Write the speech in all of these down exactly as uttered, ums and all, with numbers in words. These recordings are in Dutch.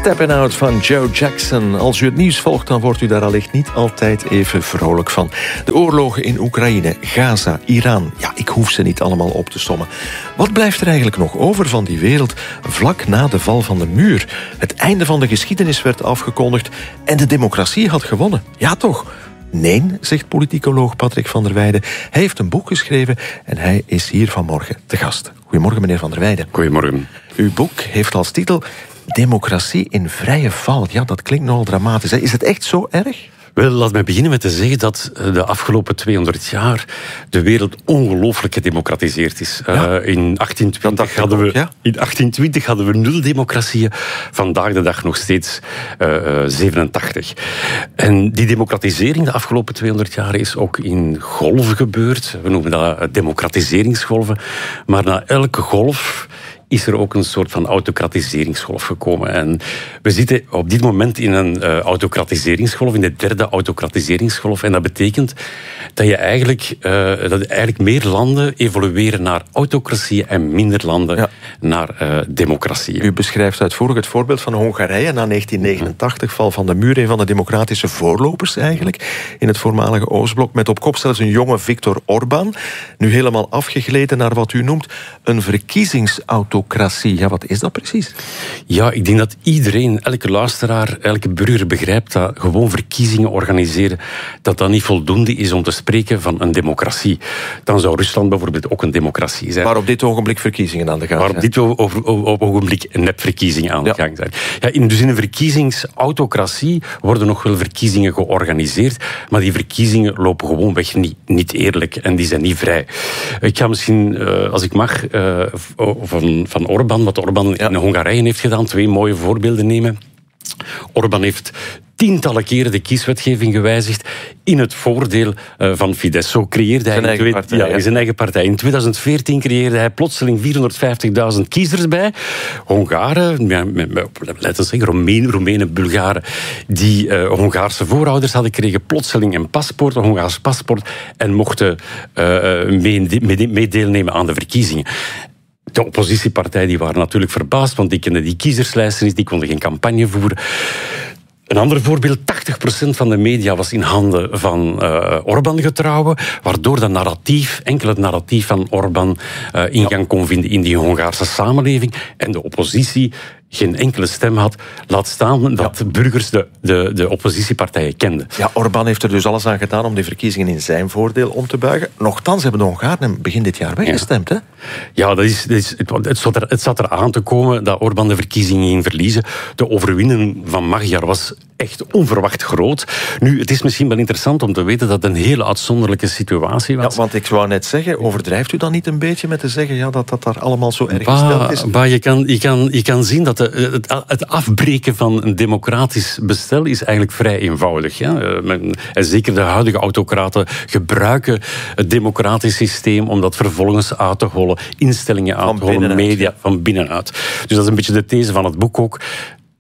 Steppin' Out van Joe Jackson. Als u het nieuws volgt, dan wordt u daar allicht niet altijd even vrolijk van. De oorlogen in Oekraïne, Gaza, Iran. Ja, ik hoef ze niet allemaal op te sommen. Wat blijft er eigenlijk nog over van die wereld vlak na de val van de muur? Het einde van de geschiedenis werd afgekondigd en de democratie had gewonnen. Ja, toch? Nee, zegt politicoloog Patrick van der Weijden. Hij heeft een boek geschreven en hij is hier vanmorgen te gast. Goedemorgen, meneer van der Weijden. Goedemorgen. Uw boek heeft als titel Democratie in vrije val. Ja, dat klinkt nogal dramatisch. Hè? Is het echt zo erg? Wel, laat mij beginnen met te zeggen dat de afgelopen tweehonderd jaar de wereld ongelooflijk gedemocratiseerd is. Ja. Uh, in achttientwintig hadden we, ja? in achttientwintig hadden we nul democratieën. Vandaag de dag nog steeds uh, uh, zevenentachtig. En die democratisering de afgelopen tweehonderd jaar is ook in golven gebeurd. We noemen dat democratiseringsgolven. Maar na elke golf is er ook een soort van autocratiseringsgolf gekomen. En we zitten op dit moment in een uh, autocratiseringsgolf, in de derde autocratiseringsgolf. En dat betekent dat je eigenlijk, uh, dat eigenlijk meer landen evolueren naar autocratie en minder landen ja. naar uh, democratie. U beschrijft uitvoerig het voorbeeld van Hongarije na negentien negenentachtig, val van de muur, een van de democratische voorlopers eigenlijk, in het voormalige Oostblok, met op kop zelfs een jonge Viktor Orbán, nu helemaal afgegleden naar wat u noemt een verkiezingsauto. Ja, wat is dat precies? Ja, ik denk dat iedereen, elke luisteraar, elke burger begrijpt dat gewoon verkiezingen organiseren, dat dat niet voldoende is om te spreken van een democratie. Dan zou Rusland bijvoorbeeld ook een democratie zijn. Waar op dit ogenblik verkiezingen aan de gang zijn. Waar op dit over, over, ogenblik nepverkiezingen aan de ja. gang zijn. Ja, in, dus in een verkiezingsautocratie worden nog wel verkiezingen georganiseerd, maar die verkiezingen lopen gewoonweg niet, niet eerlijk en die zijn niet vrij. Ik ga misschien, uh, als ik mag, uh, van van Orbán, wat Orbán ja. in Hongarije heeft gedaan, twee mooie voorbeelden nemen. Orbán heeft tientallen keren de kieswetgeving gewijzigd in het voordeel uh, van Fidesz. Zo creëerde hij zijn eigen, twee, partij, ja, ja. zijn eigen partij. In twintig veertien creëerde hij plotseling vierhonderdvijftigduizend kiezers bij. Hongaren, ja, laten we zeggen, Roemenen, Roemenen, Bulgaren, die uh, Hongaarse voorouders hadden, kregen plotseling een paspoort, een Hongaars paspoort, en mochten uh, mee, mee, mee deelnemen aan de verkiezingen. De oppositiepartijen die waren natuurlijk verbaasd, want die kenden die kiezerslijsten niet, die konden geen campagne voeren. Een ander voorbeeld, tachtig procent van de media was in handen van uh, Orbán getrouwen, waardoor dat narratief, enkel het narratief van Orbán uh, ingang kon vinden in die Hongaarse samenleving. En de oppositie geen enkele stem had, laat staan dat ja. burgers de, de, de oppositiepartijen kenden. Ja, Orbán heeft er dus alles aan gedaan om die verkiezingen in zijn voordeel om te buigen. Nochtans hebben de Hongaren hem begin dit jaar weggestemd, ja. hè? Ja, dat is, dat is, het, het, zat er, het zat er aan te komen dat Orbán de verkiezingen ging verliezen. De overwinning van Magyar was echt onverwacht groot. Nu, het is misschien wel interessant om te weten dat het een hele uitzonderlijke situatie was. Ja, want ik zou net zeggen, overdrijft u dan niet een beetje met te zeggen ja, dat dat daar allemaal zo erg bah, gesteld is? Bah, je, kan, je, kan, je kan zien dat de, het, het afbreken van een democratisch bestel is eigenlijk vrij eenvoudig. Ja? En zeker de huidige autocraten gebruiken het democratisch systeem om dat vervolgens uit te hollen, instellingen uit te hollen, media van binnenuit. Dus dat is een beetje de these van het boek ook.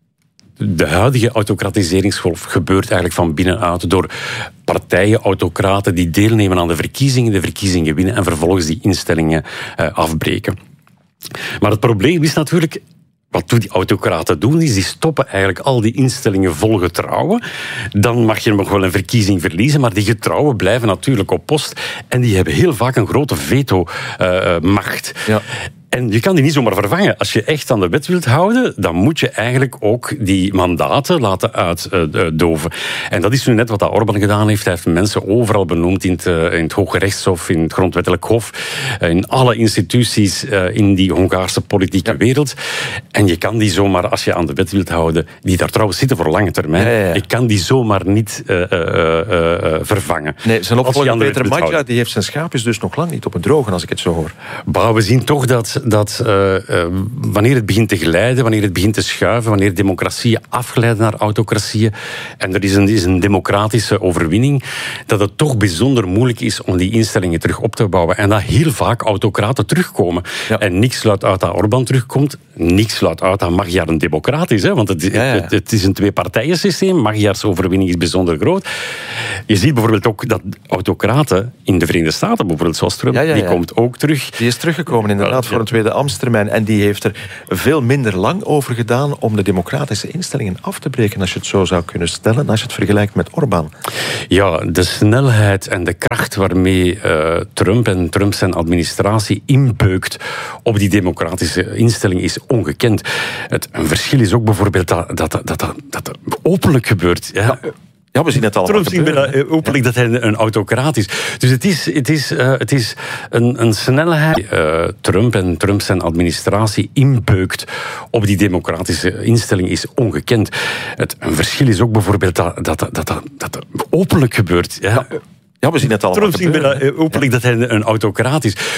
De huidige autocratiseringsgolf gebeurt eigenlijk van binnenuit door partijen, autocraten die deelnemen aan de verkiezingen, de verkiezingen winnen en vervolgens die instellingen uh, afbreken. Maar het probleem is natuurlijk, wat die autocraten doen, is die stoppen eigenlijk al die instellingen vol getrouwen. Dan mag je nog wel een verkiezing verliezen, maar die getrouwen blijven natuurlijk op post en die hebben heel vaak een grote veto-macht. Uh, ja. En je kan die niet zomaar vervangen. Als je echt aan de wet wilt houden, dan moet je eigenlijk ook die mandaten laten uitdoven. En dat is nu net wat dat Orbán gedaan heeft. Hij heeft mensen overal benoemd in het, in het Hoge Rechtshof, in het Grondwettelijk Hof, in alle instituties in die Hongaarse politieke ja. wereld. En je kan die zomaar, als je aan de wet wilt houden, die daar trouwens zitten voor lange termijn, ja, ja, ja. je kan die zomaar niet uh, uh, uh, vervangen. Nee, zijn opvolger Peter Magyar, die heeft zijn schaapjes dus nog lang niet op het drogen, als ik het zo hoor. Bah, we zien toch dat dat uh, uh, wanneer het begint te glijden, wanneer het begint te schuiven, wanneer democratieën afglijden naar autocratieën, en er is een, is een democratische overwinning, dat het toch bijzonder moeilijk is om die instellingen terug op te bouwen. En dat heel vaak autocraten terugkomen. Ja. En niks sluit uit dat Orbán terugkomt, niks sluit uit dat Magyar een democraat is. Hè? Want het, ja, ja. Het, het is een twee-partijen-systeem. Magyars overwinning is bijzonder groot. Je ziet bijvoorbeeld ook dat autocraten in de Verenigde Staten, bijvoorbeeld zoals Trump, ja, ja, ja. die komt ook terug. Die is teruggekomen inderdaad voor, tweede ambtstermijn. En die heeft er veel minder lang over gedaan om de democratische instellingen af te breken, als je het zo zou kunnen stellen, als je het vergelijkt met Orbán. Ja, de snelheid en de kracht waarmee uh, Trump en Trump zijn administratie inbeukt op die democratische instelling is ongekend. Het, een verschil is ook bijvoorbeeld dat dat, dat, dat, dat openlijk gebeurt. Ja. Ja. Ja, we zien het allemaal Trump ziet openlijk dat hij een autocraat is. Dus het is, het is, uh, het is een, een snelheid. Uh, Trump en Trump zijn administratie inbeukt op die democratische instelling is ongekend. Het, een verschil is ook bijvoorbeeld dat dat, dat, dat, dat openlijk gebeurt. Ja. Ja, we zien het allemaal Trump ziet openlijk dat hij een autocraat is.